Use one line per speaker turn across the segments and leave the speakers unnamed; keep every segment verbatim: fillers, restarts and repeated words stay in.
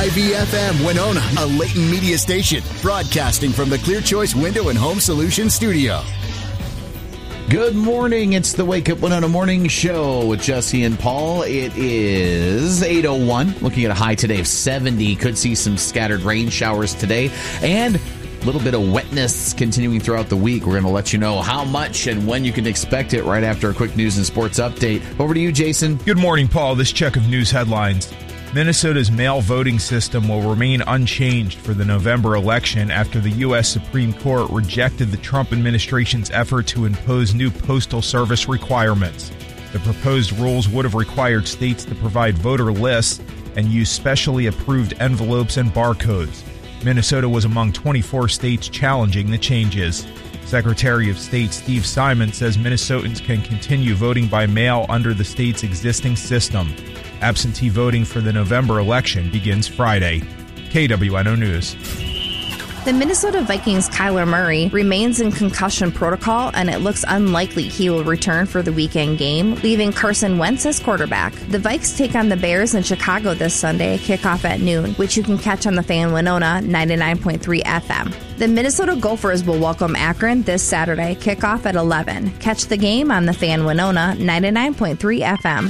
I V F M Winona, a Layton media station, broadcasting from the Clear Choice Window and Home Solutions studio.
Good morning. It's the Wake Up Winona Morning Show with Jesse and Paul. It is eight oh one. Looking at a high today of seventy. Could see some scattered rain showers today. And a little bit of wetness continuing throughout the week. We're going to let you know how much and when you can expect it right after a quick news and sports update. Over to you, Jason.
Good morning, Paul. This check of news headlines. Minnesota's mail voting system will remain unchanged for the November election after the U S Supreme Court rejected the Trump administration's effort to impose new postal service requirements. The proposed rules would have required states to provide voter lists and use specially approved envelopes and barcodes. Minnesota was among twenty-four states challenging the changes. Secretary of State Steve Simon says Minnesotans can continue voting by mail under the state's existing system. Absentee voting for the November election begins Friday. K W N O News.
The Minnesota Vikings' Kyler Murray remains in concussion protocol, and it looks unlikely he will return for the weekend game, leaving Carson Wentz as quarterback. The Vikes take on the Bears in Chicago this Sunday, kickoff at noon, which you can catch on the Fan Winona ninety-nine point three F M. The Minnesota Gophers will welcome Akron this Saturday, kickoff at eleven. Catch the game on the Fan Winona ninety-nine point three F M.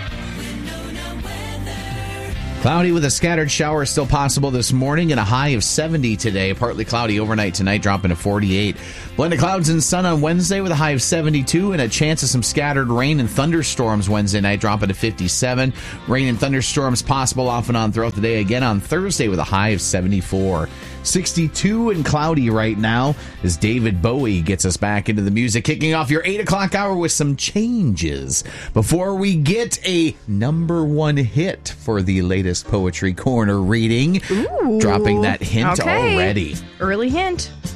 Cloudy with a scattered shower still possible this morning and a high of seventy today. Partly cloudy overnight tonight, dropping to forty-eight. Blend of clouds and sun on Wednesday with a high of seventy-two and a chance of some scattered rain and thunderstorms Wednesday night, dropping to fifty-seven. Rain and thunderstorms possible off and on throughout the day again on Thursday with a high of seventy-four. sixty-two and cloudy right now as David Bowie gets us back into the music, kicking off your eight o'clock hour with some changes. Before we get a number one hit for the latest Poetry Corner reading,
Ooh,
dropping that hint
okay.
already.
Early hint.